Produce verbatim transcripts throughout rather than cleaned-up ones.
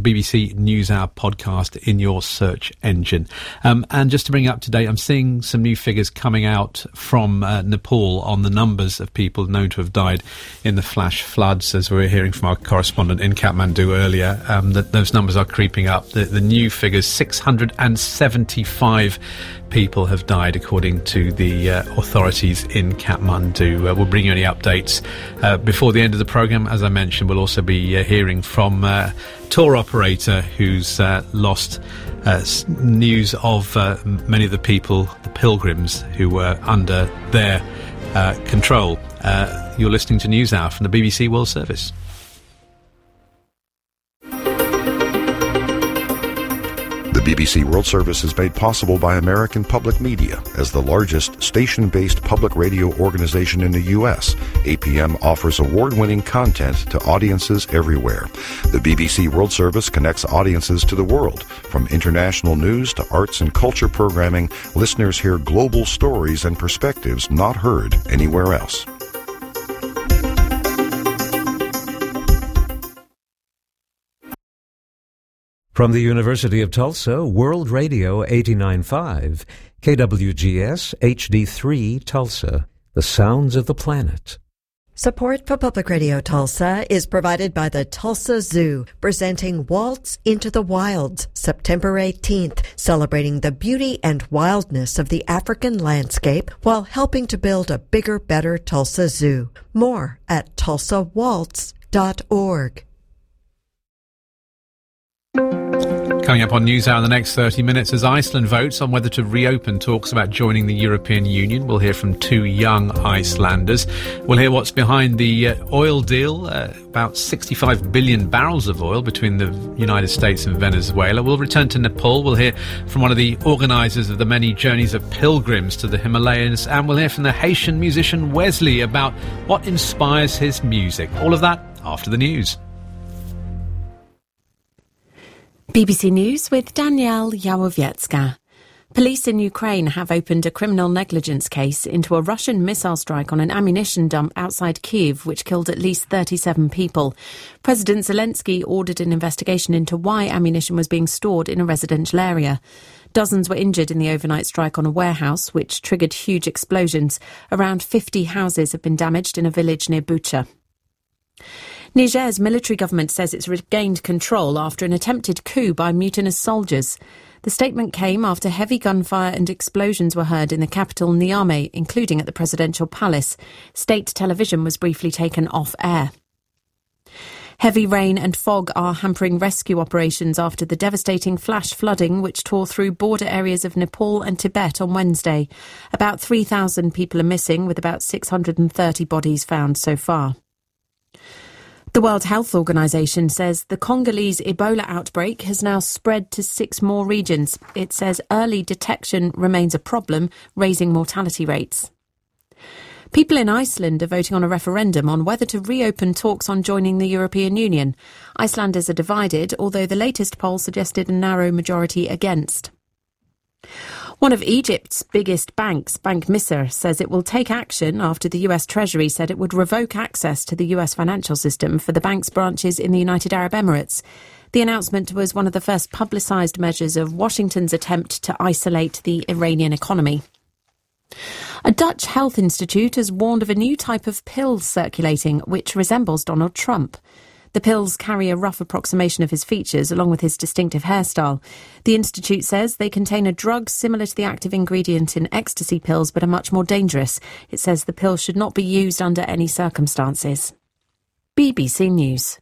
B B C NewsHour podcast in your search engine. Um, and just to bring you up to date, I'm seeing some new figures coming out from uh, Nepal on the numbers of people known to have died in the flash floods, as we were hearing from our correspondent in Kathmandu earlier. Um, that those numbers are creeping up. The, the new figures, six hundred seventy-five people have died, according to the uh, authorities in Kathmandu. Uh, we'll bring you any updates uh, before the end of the programme. As I mentioned, we'll also be uh, hearing from uh, tour operator who's uh, lost uh, news of uh, many of the people, the pilgrims, who were under their uh, control. Uh, you're listening to NewsHour from the B B C World Service. The B B C World Service is made possible by American Public Media. As the largest station-based public radio organization in the U S, A P M offers award-winning content to audiences everywhere. The B B C World Service connects audiences to the world. From international news to arts and culture programming, listeners hear global stories and perspectives not heard anywhere else. From the University of Tulsa, World Radio eighty-nine point five, K W G S H D three Tulsa, the sounds of the planet. Support for Public Radio Tulsa is provided by the Tulsa Zoo, presenting Waltz into the Wilds, September eighteenth, celebrating the beauty and wildness of the African landscape while helping to build a bigger, better Tulsa Zoo. More at tulsa waltz dot org. Coming up on NewsHour in the next thirty minutes, as Iceland votes on whether to reopen talks about joining the European Union. We'll hear from two young Icelanders. We'll hear what's behind the uh, oil deal, uh, about sixty-five billion barrels of oil between the United States and Venezuela. We'll return to Nepal. We'll hear from one of the organisers of the many journeys of pilgrims to the Himalayas. And we'll hear from the Haitian musician Wesley about what inspires his music. All of that after the news. B B C News with Danielle Yawowiecka. Police in Ukraine have opened a criminal negligence case into a Russian missile strike on an ammunition dump outside Kyiv, which killed at least thirty-seven people. President Zelensky ordered an investigation into why ammunition was being stored in a residential area. Dozens were injured in the overnight strike on a warehouse, which triggered huge explosions. Around fifty houses have been damaged in a village near Bucha. Niger's military government says it's regained control after an attempted coup by mutinous soldiers. The statement came after heavy gunfire and explosions were heard in the capital Niamey, including at the presidential palace. State television was briefly taken off air. Heavy rain and fog are hampering rescue operations after the devastating flash flooding which tore through border areas of Nepal and Tibet on Wednesday. About three thousand people are missing, with about six hundred thirty bodies found so far. The World Health Organization says the Congolese Ebola outbreak has now spread to six more regions. It says early detection remains a problem, raising mortality rates. People in Iceland are voting on a referendum on whether to reopen talks on joining the European Union. Icelanders are divided, although the latest poll suggested a narrow majority against. One of Egypt's biggest banks, Bank Misr, says it will take action after the U S Treasury said it would revoke access to the U S financial system for the bank's branches in the United Arab Emirates. The announcement was one of the first publicised measures of Washington's attempt to isolate the Iranian economy. A Dutch health institute has warned of a new type of pill circulating which resembles Donald Trump. The pills carry a rough approximation of his features, along with his distinctive hairstyle. The institute says they contain a drug similar to the active ingredient in ecstasy pills, but are much more dangerous. It says the pill should not be used under any circumstances. B B C News.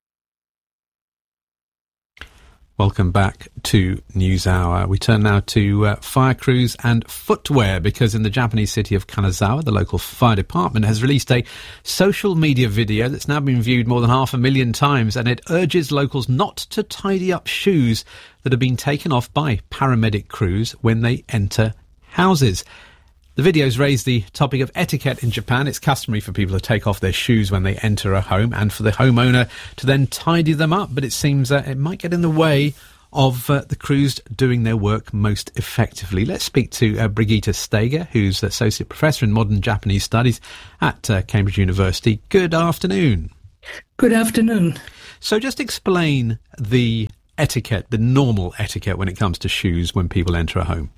Welcome back to NewsHour. We turn now to uh, fire crews and footwear, because in the Japanese city of Kanazawa, the local fire department has released a social media video that's now been viewed more than half a million times, and it urges locals not to tidy up shoes that have been taken off by paramedic crews when they enter houses. The videos raise the topic of etiquette in Japan. It's customary for people to take off their shoes when they enter a home and for the homeowner to then tidy them up. But it seems uh, it might get in the way of uh, the crews doing their work most effectively. Let's speak to uh, Brigitte Steger, who's Associate Professor in Modern Japanese Studies at uh, Cambridge University. Good afternoon. Good afternoon. So just explain the etiquette, the normal etiquette when it comes to shoes when people enter a home.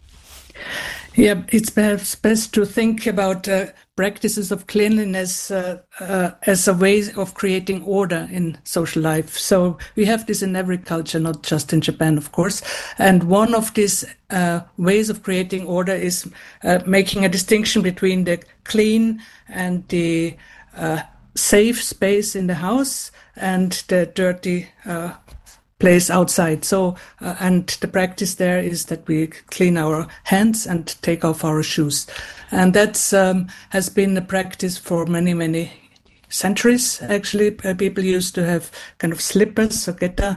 Yeah, it's perhaps best to think about uh, practices of cleanliness uh, uh, as a way of creating order in social life. So we have this in every culture, not just in Japan, of course. And one of these uh, ways of creating order is uh, making a distinction between the clean and the uh, safe space in the house and the dirty uh place outside. So, uh, and the practice there is that we clean our hands and take off our shoes. And that's um, has been a practice for many, many centuries. Actually, uh, people used to have kind of slippers, so geta,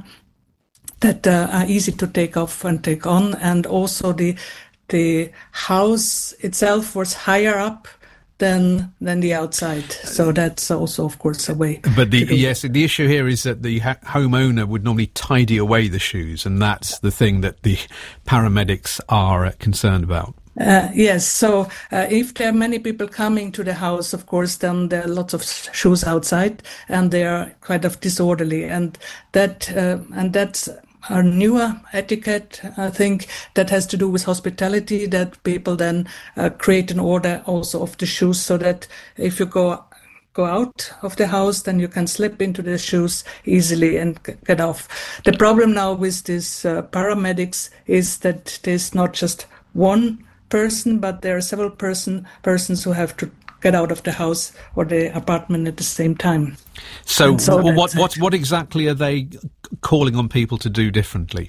that uh, are easy to take off and take on. And also the the house itself was higher up than than the outside, so that's also, of course, a way. But the yes, the issue here is that the ha- homeowner would normally tidy away the shoes, and that's the thing that the paramedics are uh, concerned about. Uh, yes, so uh, if there are many people coming to the house, of course, then there are lots of shoes outside, and they are kind of disorderly, and that uh, and that's. Our newer etiquette, I think, that has to do with hospitality, that people then uh, create an order also of the shoes, so that if you go go out of the house, then you can slip into the shoes easily and get off. The problem now with these uh, paramedics is that there's not just one person, but there are several person persons who have to get out of the house or the apartment at the same time. So, so well, what what what exactly are they calling on people to do differently?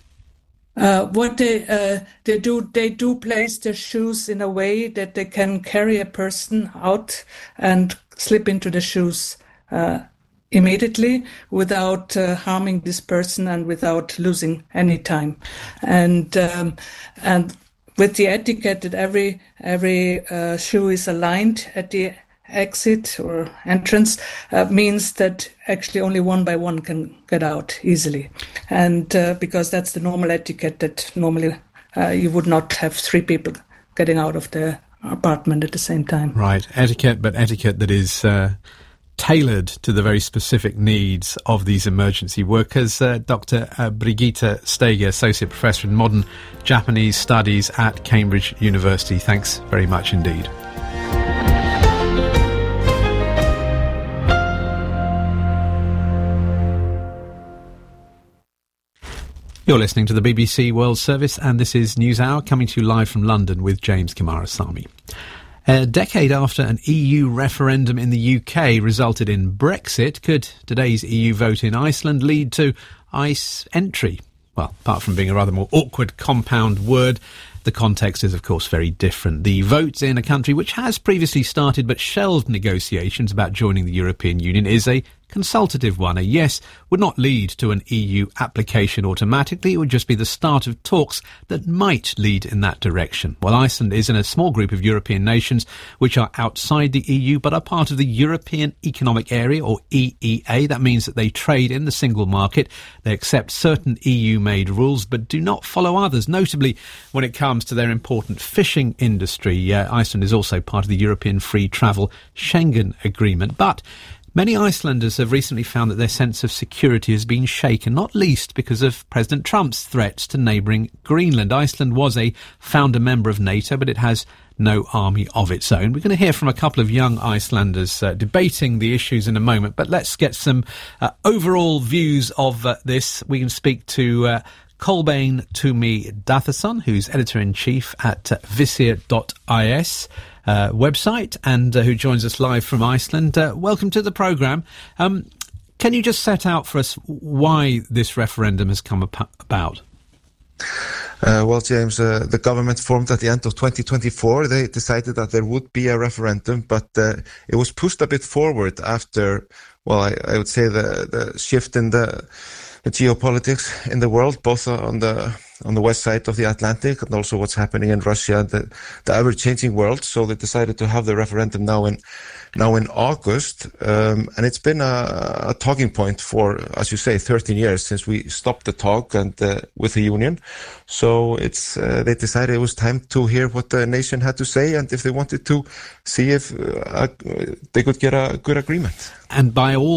Uh, what they uh, they do they do place their shoes in a way that they can carry a person out and slip into the shoes uh, immediately without uh, harming this person and without losing any time, and um, and. With the etiquette that every every uh, shoe is aligned at the exit or entrance, uh, means that actually only one by one can get out easily. And uh, because that's the normal etiquette, that normally uh, you would not have three people getting out of the apartment at the same time. Right, etiquette, but etiquette that is Uh tailored to the very specific needs of these emergency workers. Uh, Doctor Uh, Brigitte Steger, Associate Professor in Modern Japanese Studies at Cambridge University. Thanks very much indeed. You're listening to the B B C World Service, and this is News Hour, coming to you live from London with James Kimarasamy. A decade after an E U referendum in the U K resulted in Brexit, could today's E U vote in Iceland lead to ICE entry? Well, apart from being a rather more awkward compound word, the context is, of course, very different. The vote in a country which has previously started but shelved negotiations about joining the European Union is a consultative one. A yes would not lead to an E U application automatically. It would just be the start of talks that might lead in that direction. Well, Iceland is in a small group of European nations which are outside the E U but are part of the European Economic Area, or E E A. That means that they trade in the single market. They accept certain E U-made rules but do not follow others, notably when it comes to their important fishing industry. Uh, Iceland is also part of the European Free Travel Schengen Agreement. But many Icelanders have recently found that their sense of security has been shaken, not least because of President Trump's threats to neighbouring Greenland. Iceland was a founder member of NATO, but it has no army of its own. We're going to hear from a couple of young Icelanders uh, debating the issues in a moment, but let's get some uh, overall views of uh, this. We can speak to Uh, Kolbeinn Tumi Dathason, who's editor-in-chief at uh, visir dot is uh, website, and uh, who joins us live from Iceland. Uh, welcome to the programme. Um, can you just set out for us why this referendum has come ap- about? Uh, well, James, uh, the government formed at the end of twenty twenty-four. They decided that there would be a referendum, but uh, it was pushed a bit forward after, well, I, I would say the, the shift in the The geopolitics in the world, both on the on the west side of the Atlantic and also what's happening in Russia and the, the ever-changing world. So they decided to have the referendum now in now in August, um, and it's been a, a talking point for, as you say, thirteen years since we stopped the talk and uh, with the union. So it's uh, they decided it was time to hear what the nation had to say, and if they wanted to see if uh, they could get a good agreement. And by all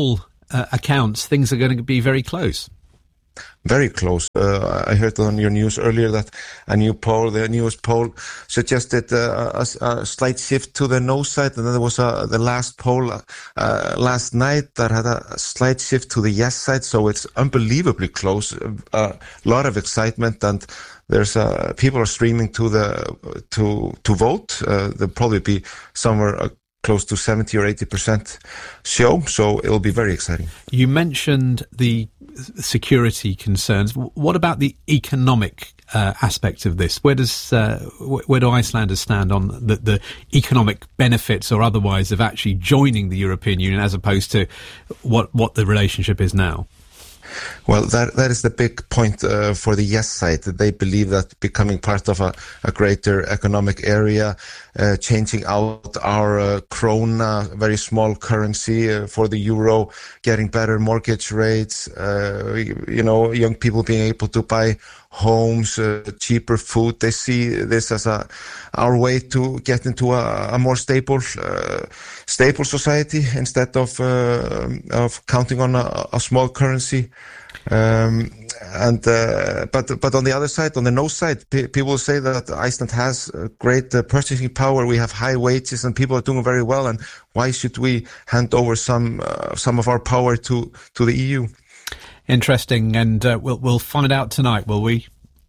uh, accounts, things are going to be very close. Very close. Uh, I heard on your news earlier that a new poll, the newest poll, suggested uh, a, a slight shift to the no side, and then there was a, the last poll uh, last night that had a slight shift to the yes side. So it's unbelievably close. Uh, a lot of excitement, and there's uh, people are streaming to the to to vote. Uh, there'll probably be somewhere Uh, close to seventy or eighty percent show, so it'll be very exciting. You mentioned the security concerns. What about the economic uh, aspect of this? Where does uh, where do Icelanders stand on the, the economic benefits or otherwise of actually joining the European Union as opposed to what, what the relationship is now? Well, that that is the big point uh, for the yes side. They believe that becoming part of a, a greater economic area, uh, changing out our uh, krona, very small currency, uh, for the euro, getting better mortgage rates, uh, you know, young people being able to buy homes, uh, cheaper food. They see this as a our way to get into a, a more stable uh, stable society instead of uh, of counting on a, a small currency. Um, and uh, but but on the other side, on the no side, p- people say that Iceland has great uh, purchasing power. We have high wages, and people are doing very well. And why should we hand over some uh, some of our power to to the E U? Interesting, and uh, we'll we'll find out tonight, will we?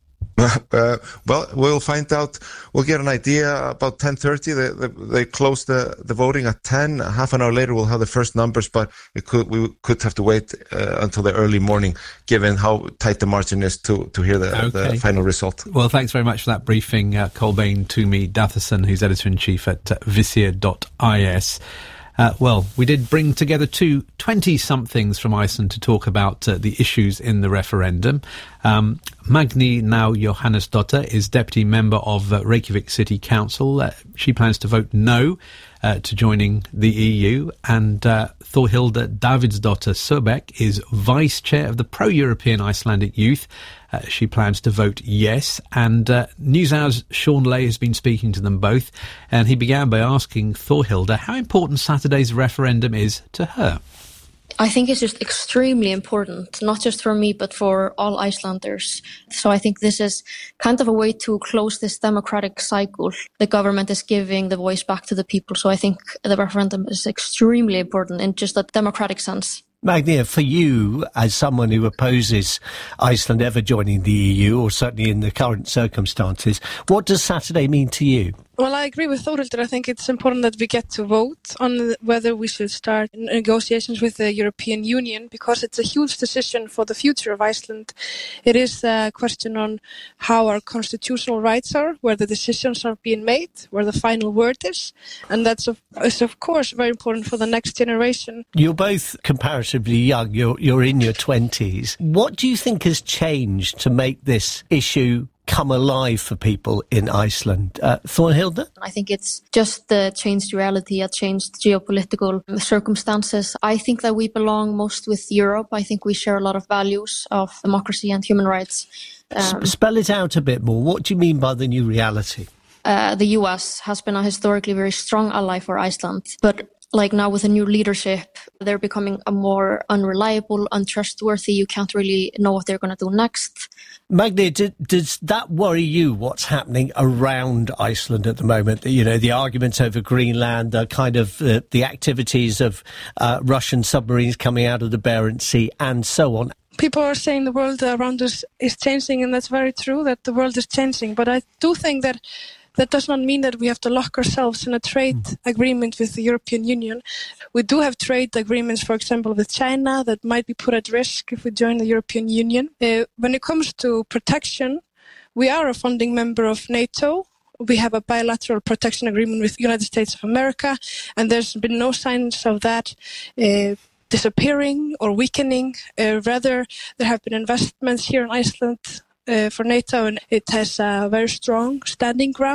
Uh, well, we'll find out. We'll get an idea about ten thirty. They, they, they close the, the voting at ten. Half an hour later, we'll have the first numbers, but it could, we could have to wait uh, until the early morning, given how tight the margin is to, to hear the, okay. the final result. Well, thanks very much for that briefing, uh, Kolbeinn Tumi Dathason, who's editor-in-chief at uh, visir dot I S. Uh, well, we did bring together two twenty-somethings from Iceland to talk about uh, the issues in the referendum. Um, Magni now Johannesdottir is deputy member of uh, Reykjavik City Council. Uh, she plans to vote no uh, to joining the E U. And uh, Þórhildur Davidsdottir Søbeck is vice chair of the pro-European Icelandic Youth. Uh, she plans to vote yes. And uh, NewsHour's Sean Lay has been speaking to them both. And he began by asking Þórhildur how important Saturday's referendum is to her. I think it's just extremely important, not just for me, but for all Icelanders. So I think this is kind of a way to close this democratic cycle. The government is giving the voice back to the people. So I think the referendum is extremely important in just a democratic sense. Magnia, for you, as someone who opposes Iceland ever joining the E U, or certainly in the current circumstances, what does Saturday mean to you? Well, I agree with Þórhildur. I think it's important that we get to vote on whether we should start negotiations with the European Union, because it's a huge decision for the future of Iceland. It is a question on how our constitutional rights are, where the decisions are being made, where the final word is. And that's, of, is of course, very important for the next generation. You're both comparatively young. You're, you're in your twenties. What do you think has changed to make this issue come alive for people in Iceland? Uh, Þórhildur? I think it's just the changed reality, a changed geopolitical circumstances. I think that we belong most with Europe. I think we share a lot of values of democracy and human rights. Um, Spell it out a bit more. What do you mean by the new reality? Uh, the U S has been a historically very strong ally for Iceland, but like now with the new leadership, they're becoming a more unreliable, untrustworthy. You can't really know what they're going to do next. Magni, did, does that worry you, what's happening around Iceland at the moment? You know, the arguments over Greenland, the kind of uh, the activities of uh, Russian submarines coming out of the Barents Sea and so on. People are saying the world around us is changing, and that's very true, that the world is changing. But I do think that that does not mean that we have to lock ourselves in a trade mm. agreement with the European Union. We do have trade agreements, for example, with China that might be put at risk if we join the European Union. Uh, when it comes to protection, we are a founding member of NATO. We have a bilateral protection agreement with the United States of America, and there's been no signs of that uh, disappearing or weakening. Uh, rather, there have been investments here in Iceland Uh, for NATO, and it has a very strong standing ground.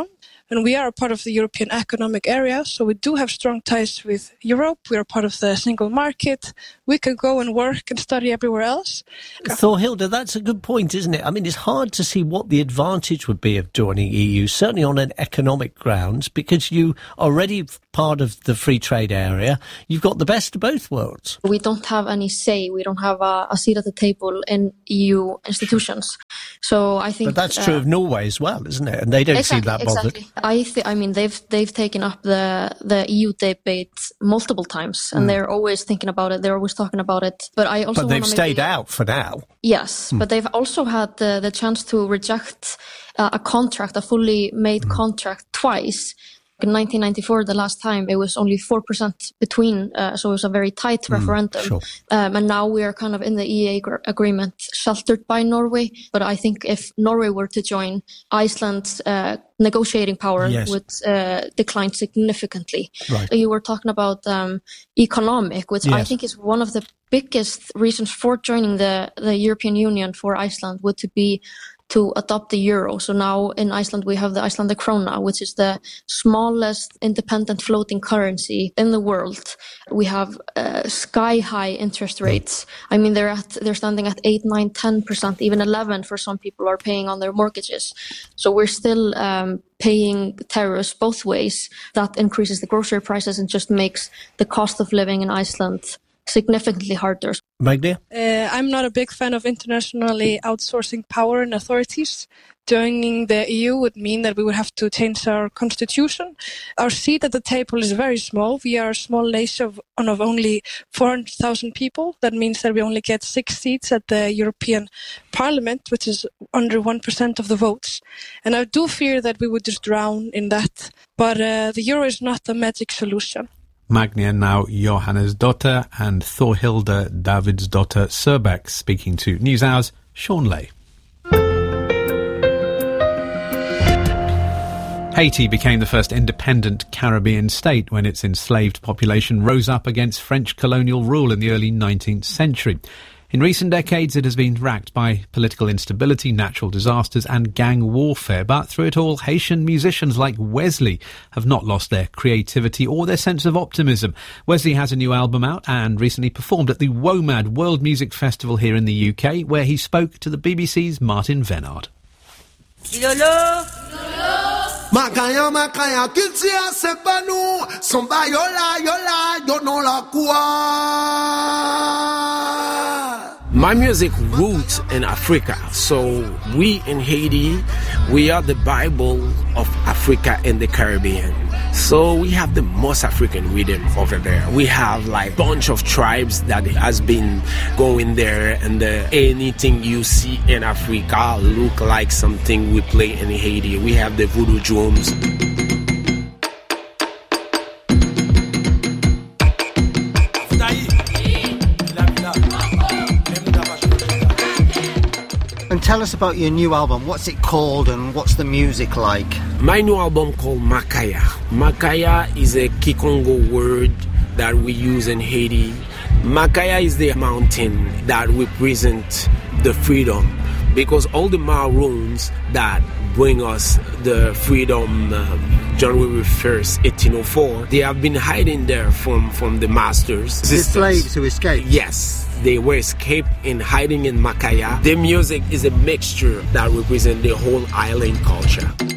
and we are a part of the European Economic Area, so we do have strong ties with Europe. We are part of the single market. We can go and work and study everywhere else. Thorhilda, that's a good point, isn't it? I mean, it's hard to see what the advantage would be of joining E U, certainly on an economic grounds, because you are already part of the free trade area. You've got the best of both worlds. We don't have any say. We don't have a, a seat at the table in E U institutions. So I think, but that's true uh, of Norway as well, isn't it? And they don't exactly, seem that bothered. Exactly. I th- I mean, they've they've taken up the the E U debate multiple times, and mm. they're always thinking about it. They're always talking about it. But I also but they've stayed maybe, out for now. Yes, mm. but they've also had the the chance to reject uh, a contract, a fully made mm. contract twice. In nineteen ninety-four, the last time, it was only four percent between, uh, so it was a very tight mm, referendum. Sure. Um, and now we are kind of in the E A gr- agreement sheltered by Norway. But I think if Norway were to join, Iceland's uh, negotiating power yes. would uh, decline significantly. Right. You were talking about um, economic, which yes. I think is one of the biggest reasons for joining the, the European Union for Iceland would to be to adopt the euro. So now in Iceland we have the Icelandic krona, which is the smallest independent floating currency in the world. We have uh, sky high interest rates. I mean, they're at they're standing at eight, nine, ten percent, even eleven for some people are paying on their mortgages. So we're still um, paying tariffs both ways. That increases the grocery prices and just makes the cost of living in Iceland significantly harder. Magda? Uh, I'm not a big fan of internationally outsourcing power and authorities. Joining the E U would mean that we would have to change our constitution. Our seat at the table is very small. We are a small nation of, of only four hundred thousand people. That means that we only get six seats at the European Parliament, which is under one percent of the votes. And I do fear that we would just drown in that. But uh, the euro is not a magic solution. Magna now Johannesdottir and Thorhilda Davidsdottir Sørbæk speaking to NewsHour's Sean Lay. Haiti became the first independent Caribbean state when its enslaved population rose up against French colonial rule in the early nineteenth century. In recent decades, it has been racked by political instability, natural disasters and gang warfare. But through it all, Haitian musicians like Wesley have not lost their creativity or their sense of optimism. Wesley has a new album out and recently performed at the WOMAD World Music Festival here in the U K, where he spoke to the B B C's Martin Vennard. Makaya makaya kiltia sepanu somba yola yola yo no la kwa. My music roots in Africa, so we in Haiti, we are the Bible of Africa and the Caribbean. So we have the most African rhythm over there. We have like bunch of tribes that has been going there, and uh, anything you see in Africa look like something we play in Haiti. We have the voodoo drums. And tell us about your new album. What's it called and what's the music like? My new album called Makaya. Makaya is a Kikongo word that we use in Haiti. Makaya is the mountain that represents the freedom, because all the Maroons that bring us the freedom uh, January first, eighteen oh four, they have been hiding there from, from the masters. The slaves who escaped? Yes. They were escaped and hiding in Makaya. The music is a mixture that represents the whole island culture.